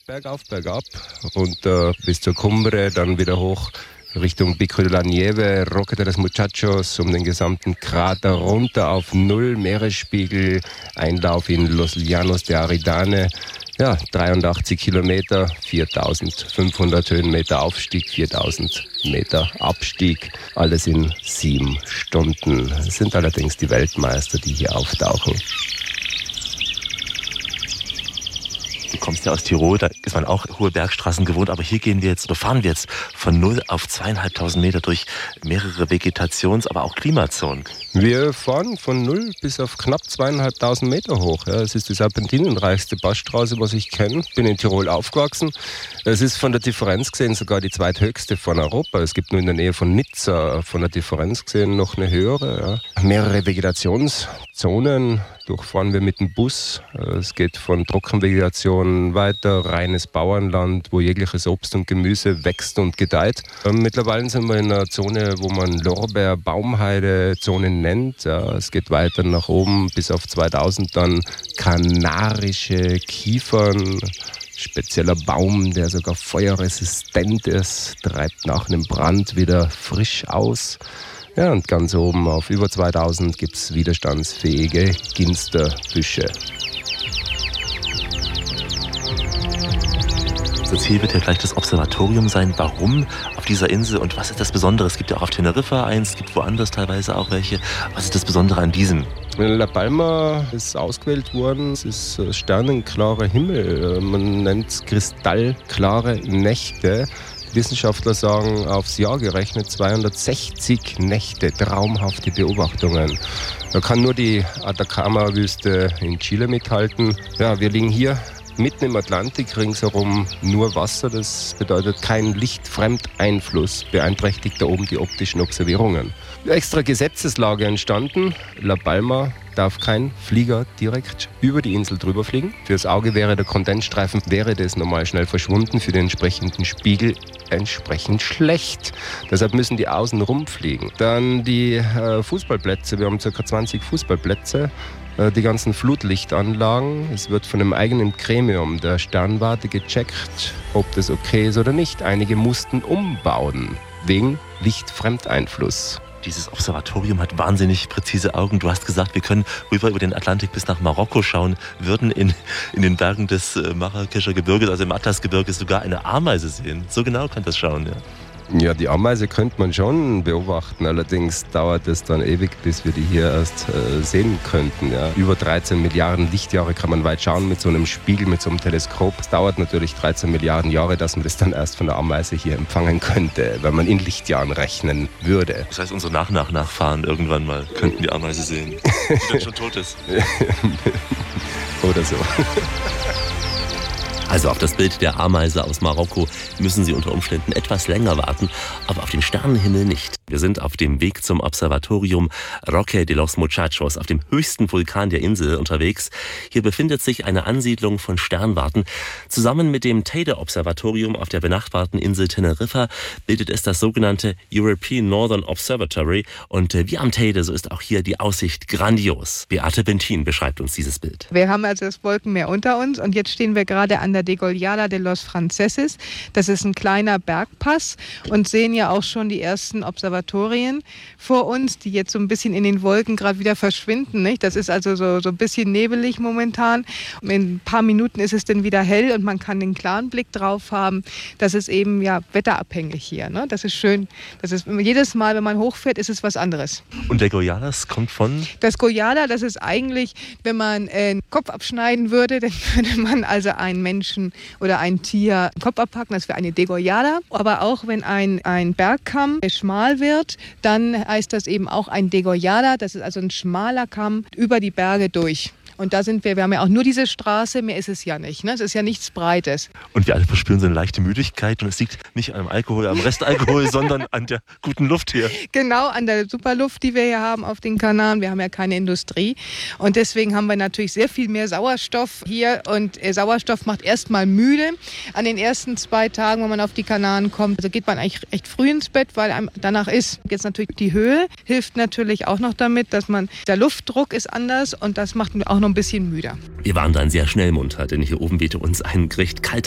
bergauf, bergab, runter bis zur Cumbre, dann wieder hoch Richtung Pico de la Nieve, Roca de los Muchachos, um den gesamten Krater runter auf Null, Meeresspiegel, Einlauf in Los Llanos de Aridane. Ja, 83 Kilometer, 4.500 Höhenmeter Aufstieg, 4.000 Meter Abstieg. Alles in 7 Stunden. Es sind allerdings die Weltmeister, die hier auftauchen. Du kommst ja aus Tirol, da ist man auch hohe Bergstraßen gewohnt, aber hier fahren wir jetzt von 0 auf 2.500 Meter durch mehrere Vegetations-, aber auch Klimazonen. Wir fahren von 0 bis auf knapp 2.500 Meter hoch. Ja, es ist die serpentinenreichste Passstraße, was ich kenne. Bin in Tirol aufgewachsen. Es ist von der Differenz gesehen sogar die zweithöchste von Europa. Es gibt nur in der Nähe von Nizza von der Differenz gesehen noch eine höhere. Ja. Mehrere Vegetationszonen durchfahren wir mit dem Bus. Es geht von Trockenvegetation weiter, reines Bauernland, wo jegliches Obst und Gemüse wächst und gedeiht. Mittlerweile sind wir in einer Zone, wo man Lorbeer-Baumheide-Zone nennt. Ja, es geht weiter nach oben bis auf 2000 dann kanarische Kiefern. Spezieller Baum, der sogar feuerresistent ist, treibt nach einem Brand wieder frisch aus. Ja, und ganz oben auf über 2000 gibt es widerstandsfähige Ginsterbüsche. Das Ziel wird ja gleich das Observatorium sein. Warum auf dieser Insel und was ist das Besondere? Es gibt ja auch auf Teneriffa eins, es gibt woanders teilweise auch welche. Was ist das Besondere an diesem? La Palma ist ausgewählt worden. Es ist sternenklarer Himmel. Man nennt es kristallklare Nächte. Wissenschaftler sagen, aufs Jahr gerechnet 260 Nächte, traumhafte Beobachtungen. Da kann nur die Atacama-Wüste in Chile mithalten. Ja, wir liegen hier mitten im Atlantik, ringsherum nur Wasser. Das bedeutet kein Lichtfremdeinfluss, beeinträchtigt da oben die optischen Observierungen. Extra Gesetzeslage entstanden. La Palma darf kein Flieger direkt über die Insel drüber fliegen. Fürs Auge wäre der Kondensstreifen, wäre das normal schnell verschwunden, für den entsprechenden Spiegel entsprechend schlecht. Deshalb müssen die außen rumfliegen. Dann die Fußballplätze, wir haben ca. 20 Fußballplätze. Die ganzen Flutlichtanlagen. Es wird von einem eigenen Gremium der Sternwarte gecheckt, ob das okay ist oder nicht. Einige mussten umbauen, wegen Lichtfremdeinfluss. Dieses Observatorium hat wahnsinnig präzise Augen. Du hast gesagt, wir können rüber über den Atlantik bis nach Marokko schauen, würden in den Bergen des Marrakescher Gebirges, also im Atlasgebirge, sogar eine Ameise sehen. So genau kann das schauen, ja. Ja, die Ameise könnte man schon beobachten, allerdings dauert es dann ewig, bis wir die hier erst sehen könnten. Ja. Über 13 Milliarden Lichtjahre kann man weit schauen mit so einem Spiegel, mit so einem Teleskop. Es dauert natürlich 13 Milliarden Jahre, dass man das dann erst von der Ameise hier empfangen könnte, wenn man in Lichtjahren rechnen würde. Das heißt, unsere Nachfahren irgendwann mal könnten die Ameise sehen, die dann schon tot ist. Oder so. Also auf das Bild der Ameise aus Marokko müssen Sie unter Umständen etwas länger warten, aber auf den Sternenhimmel nicht. Wir sind auf dem Weg zum Observatorium Roca de los Muchachos, auf dem höchsten Vulkan der Insel unterwegs. Hier befindet sich eine Ansiedlung von Sternwarten. Zusammen mit dem Teide-Observatorium auf der benachbarten Insel Teneriffa bildet es das sogenannte European Northern Observatory. Und wie am Teide, so ist auch hier die Aussicht grandios. Beate Bentin beschreibt uns dieses Bild. Wir haben also das Wolkenmeer unter uns und jetzt stehen wir gerade an der Degollada de los Franceses. Das ist ein kleiner Bergpass und sehen ja auch schon die ersten Observatorien vor uns, die jetzt so ein bisschen in den Wolken gerade wieder verschwinden. Nicht? Das ist also so ein bisschen nebelig momentan. In ein paar Minuten ist es dann wieder hell und man kann den klaren Blick drauf haben. Das ist eben ja wetterabhängig hier. Ne? Das ist schön. Das ist jedes Mal, wenn man hochfährt, ist es was anderes. Und der Goyala, das kommt von? Das Goyala, das ist eigentlich, wenn man einen Kopf abschneiden würde, dann würde man also einen Menschen oder ein Tier den Kopf abpacken, das wäre eine Degollada. Aber auch wenn ein Bergkamm schmal wird, dann heißt das eben auch ein Degollada. Das ist also ein schmaler Kamm über die Berge durch. Und da sind wir haben ja auch nur diese Straße, mehr ist es ja nicht. Ne? Es ist ja nichts Breites. Und wir alle verspüren so eine leichte Müdigkeit und es liegt nicht am Alkohol, am Restalkohol, sondern an der guten Luft hier. Genau, an der Superluft, die wir hier haben auf den Kanaren. Wir haben ja keine Industrie und deswegen haben wir natürlich sehr viel mehr Sauerstoff hier und Sauerstoff macht erstmal müde. An den ersten 2 Tagen, wenn man auf die Kanaren kommt, also geht man eigentlich recht früh ins Bett, weil einem danach ist. Jetzt natürlich die Höhe hilft natürlich auch noch damit, dass der Luftdruck ist anders und das macht auch noch ein bisschen müder. Wir waren dann sehr schnell munter, denn hier oben wehte uns ein recht kalter